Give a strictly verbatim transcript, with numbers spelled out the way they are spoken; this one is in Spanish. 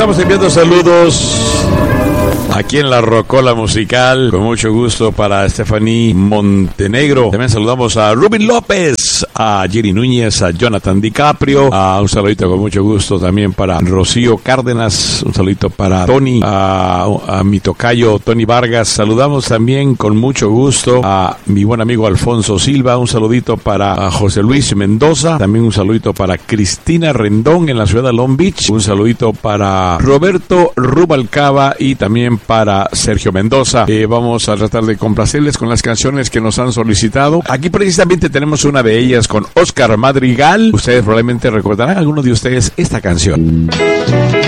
estamos enviando saludos aquí en la Rocola Musical, con mucho gusto para Stephanie Montenegro. También saludamos a Rubén López, a Jerry Núñez, a Jonathan DiCaprio, a un saludito con mucho gusto también para Rocío Cárdenas, un saludito para Tony, a, a mi tocayo Tony Vargas. Saludamos también con mucho gusto a mi buen amigo Alfonso Silva, un saludito para José Luis Mendoza, también un saludito para Cristina Rendón en la ciudad de Long Beach, un saludito para Roberto Rubalcaba y también para Sergio Mendoza. Eh, vamos a tratar de complacerles con las canciones que nos han solicitado. Aquí precisamente tenemos una de ellas con Oscar Madrigal. Ustedes probablemente recordarán, algunos de ustedes, esta canción.